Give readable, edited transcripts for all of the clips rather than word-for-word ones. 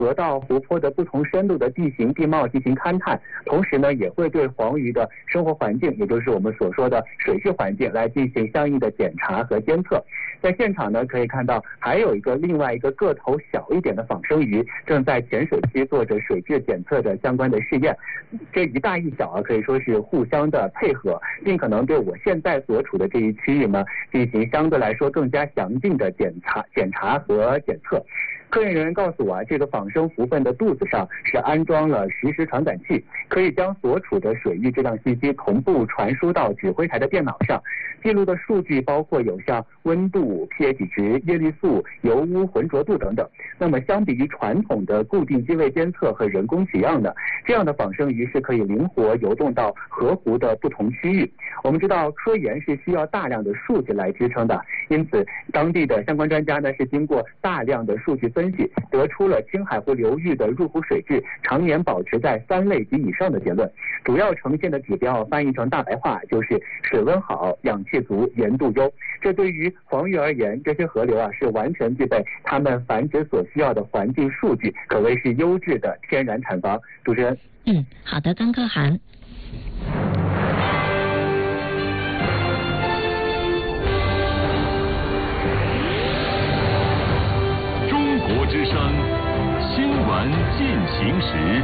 河道、湖泊的不同深度的地形地貌进行勘探，同时呢，也会对黄鱼的生活环境，也就是我们所说的水质环境来进行相应的检查和监测。在现场呢，可以看到还有另外一个个头小一点的仿生鱼正在浅水区做着水质检测的相关的试验。这一大一小啊，可以说是互相的配合，尽可能对我现在所处的这一区域呢进行相对来说更加详尽的检查和检测。科研人员告诉我这个仿生蝠鲼的肚子上是安装了实时传感器，可以将所处的水域质量信息同步传输到指挥台的电脑上。记录的数据包括有像温度、pH 值、叶绿素、油污浑浊度等等。那么相比于传统的固定机位监测和人工取样呢，这样的仿生鱼是可以灵活游动到河湖的不同区域。我们知道科研是需要大量的数据来支撑的，因此当地的相关专家呢是经过大量的数据分析，得出了青海湖流域的入湖水质常年保持在3类及以上的结论。主要呈现的指标翻译成大白话就是水温好、氧气足、盐度优。这对于黄鱼而言，这些河流是完全具备它们繁殖所需要的环境数据，可谓是优质的天然产房。主持人。 好的，甘可涵。 中国之声新闻进行时。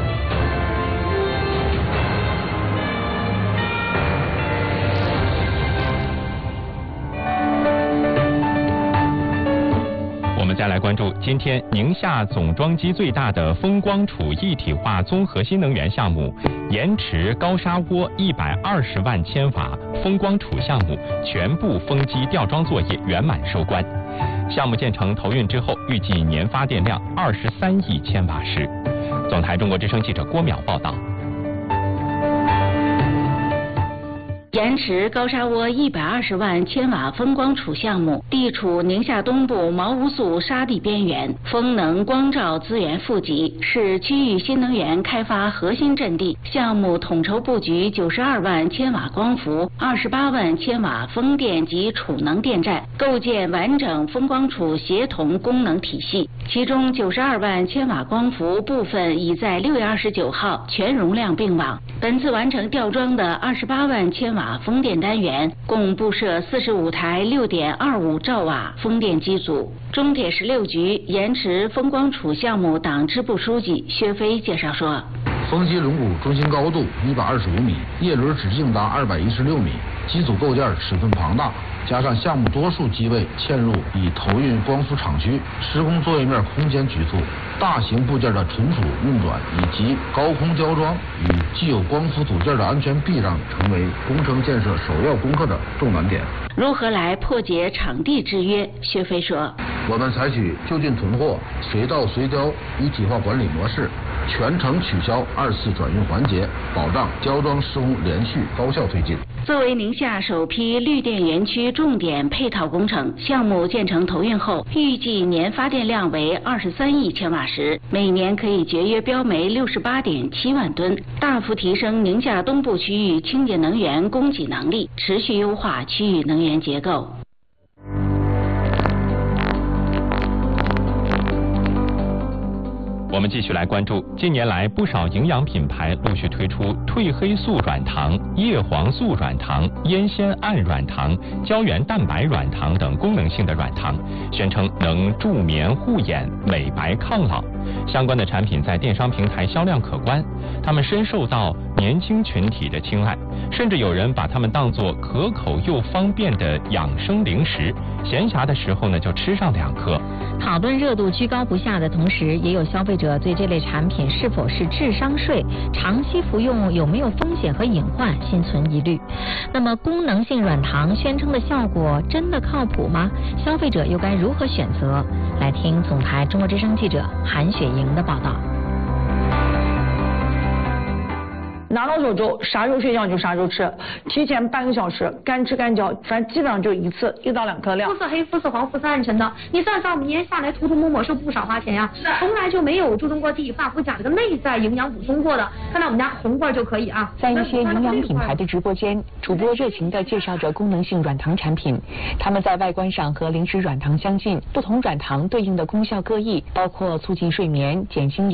我们再来关注今天宁夏总装机最大的风光储一体化综合新能源项目盐池高沙窝120万千瓦风光储项目全部风机吊装作业圆满收官。项目建成投运之后，预计年发电量23亿千瓦时。总台中国之声记者郭淼报道。 盐池高沙窝120万千瓦风光储项目地处宁夏东部毛乌素沙地边缘，风能光照资源富集，是区域新能源开发核心阵地。项目统筹布局92万千瓦光伏、28万千瓦风电及储能电站，构建完整风光储协同功能体系。其中92万千瓦光伏部分已在6月29号全容量并网。本次完成吊装的28万千瓦风电单元共布设45台6.25兆瓦风电机组。中铁16局盐池风光储项目党支部书记薛飞介绍说， 风机轮毂中心高度125米，叶轮直径达216米，机组构件尺寸庞大，加上项目多数机位嵌入已投运光伏厂区，施工作业面空间局促，大型部件的存储运转以及高空浇装与既有光伏组件的安全避让，成为工程建设首要攻克的重难点。 如何来破解场地制约？薛飞说， 我们采取就近囤货、随到随交一体化管理模式，全程取消2次转运环节，保障浇装施工连续高效推进。 作为宁夏首批绿电园区重点配套工程，项目建成投运后，预计年发电量为23亿千瓦时，每年可以节约标煤68.7万吨，大幅提升宁夏东部区域清洁能源供给能力，持续优化区域能源结构。 我们继续来关注，近年来不少营养品牌陆续推出褪黑素软糖、叶黄素软糖、烟酰胺软糖、胶原蛋白软糖等功能性的软糖，宣称能助眠护眼、美白抗老。相关的产品在电商平台销量可观，它们深受到年轻群体的青睐，甚至有人把它们当作可口又方便的养生零食，闲暇的时候呢就吃上2颗。 讨论热度居高不下的同时，也有消费者对这类产品是否是智商税、长期服用有没有风险和隐患心存疑虑。那么功能性软糖宣称的效果真的靠谱吗？消费者又该如何选择？来听总台中国之声记者韩雪莹的报道。 拿到手之后，啥时候睡觉就啥时候吃，提前半个小时，干吃干嚼，反正基本上就1次1到2颗量。 肤色黑、肤色黄、肤色暗沉的，你算算我们一年下来涂涂抹抹是不少花钱呀，从来就没有注重过替发肤甲这个内在营养补充过的。看到我们家红棍就可以啊。 在一些营养品牌的直播间，主播热情地介绍着功能性软糖产品，它们在外观上和零食软糖相近，不同软糖对应的功效各异，包括促进睡眠、减轻